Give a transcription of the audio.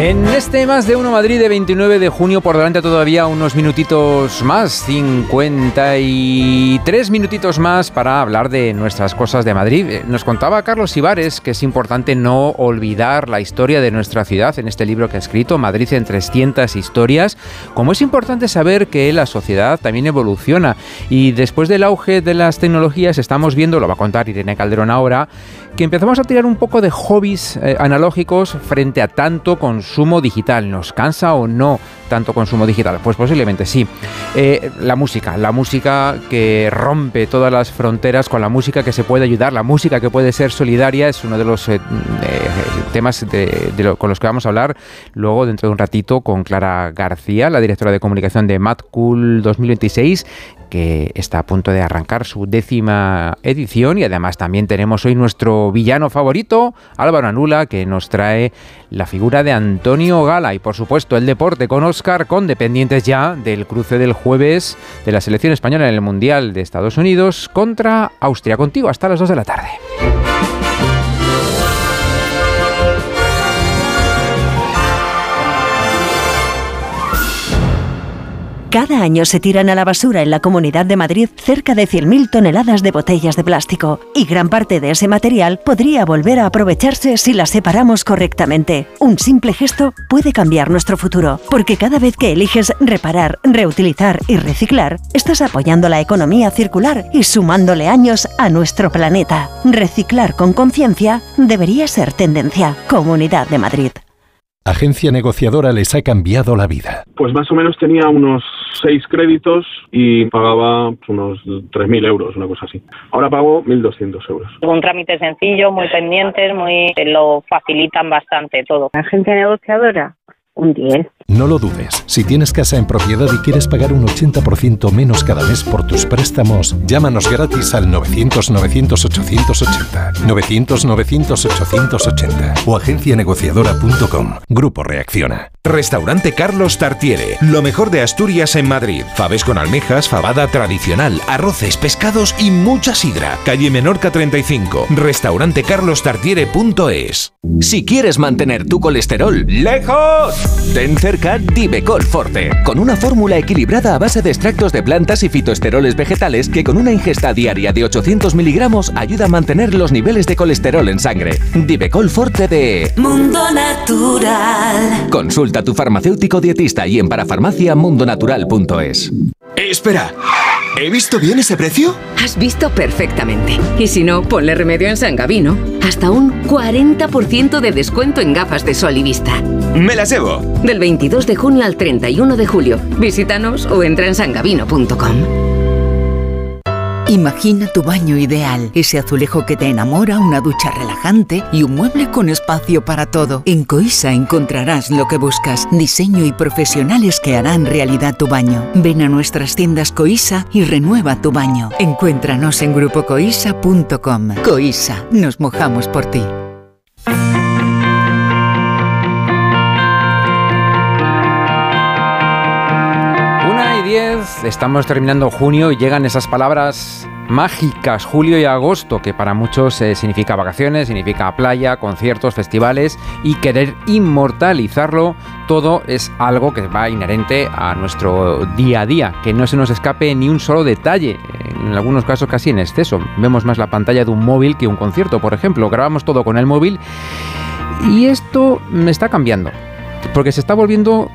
En este Más de Uno Madrid de 29 de junio, por delante todavía unos minutitos más, 53 minutitos más para hablar de nuestras cosas de Madrid. Nos contaba Carlos Ibares que es importante no olvidar la historia de nuestra ciudad en este libro que ha escrito, Madrid en 300 historias, como es importante saber que la sociedad también evoluciona y después del auge de las tecnologías estamos viendo, lo va a contar Irene Calderón ahora, que empezamos a tirar un poco de hobbies analógicos frente a tanto consumo digital. ¿Nos cansa o no tanto consumo digital? Pues posiblemente sí. La música que rompe todas las fronteras con la música que se puede ayudar, la música que puede ser solidaria, es uno de los temas con los que vamos a hablar luego dentro de un ratito con Clara García, la directora de comunicación de Mad Cool 2026, que está a punto de arrancar su 10ª edición, y además también tenemos hoy nuestro villano favorito, Álvaro Anula, que nos trae la figura de Antonio Gala y por supuesto el deporte con Óscar Conde, pendientes ya del cruce del jueves de la selección española en el Mundial de Estados Unidos contra Austria. Contigo hasta las 2 de la tarde. Cada año se tiran a la basura en la Comunidad de Madrid cerca de 100.000 toneladas de botellas de plástico, y gran parte de ese material podría volver a aprovecharse si las separamos correctamente. Un simple gesto puede cambiar nuestro futuro, porque cada vez que eliges reparar, reutilizar y reciclar, estás apoyando la economía circular y sumándole años a nuestro planeta. Reciclar con conciencia debería ser tendencia. Comunidad de Madrid. Agencia Negociadora les ha cambiado la vida. Pues más o menos tenía unos 6 créditos y pagaba unos 3.000 euros, una cosa así. Ahora pago 1.200 euros. Un trámite sencillo, muy pendientes, lo facilitan bastante todo. Agencia Negociadora, un 10. No lo dudes. Si tienes casa en propiedad y quieres pagar un 80% menos cada mes por tus préstamos, llámanos gratis al 900-900-880. 900-900-880 o agencianegociadora.com. Grupo Reacciona. Restaurante Carlos Tartiere. Lo mejor de Asturias en Madrid. Faves con almejas, fabada tradicional, arroces, pescados y mucha sidra. Calle Menorca 35. Restaurantecarlostartiere.es. Si quieres mantener tu colesterol lejos, ten cerca Divecol Forte, con una fórmula equilibrada a base de extractos de plantas y fitoesteroles vegetales que con una ingesta diaria de 800 miligramos ayuda a mantener los niveles de colesterol en sangre. Divecol Forte de Mundo Natural. Consulta a tu farmacéutico dietista y en parafarmaciamundonatural.es. Espera, ¿he visto bien ese precio? Has visto perfectamente. Y si no, ponle remedio en San Gabino. Hasta un 40% de descuento en gafas de sol y vista. ¡Me las llevo! Del 22 de junio al 31 de julio. Visítanos o entra en sangabino.com. Imagina tu baño ideal, ese azulejo que te enamora, una ducha relajante y un mueble con espacio para todo. En Coisa encontrarás lo que buscas, diseño y profesionales que harán realidad tu baño. Ven a nuestras tiendas Coisa y renueva tu baño. Encuéntranos en grupocoisa.com. Coisa, nos mojamos por ti. Estamos terminando junio y llegan esas palabras mágicas, julio y agosto, que para muchos significa vacaciones, significa playa, conciertos, festivales, y querer inmortalizarlo todo es algo que va inherente a nuestro día a día, que no se nos escape ni un solo detalle, en algunos casos casi en exceso. Vemos más la pantalla de un móvil que un concierto, por ejemplo, grabamos todo con el móvil y esto me está cambiando, porque se está volviendo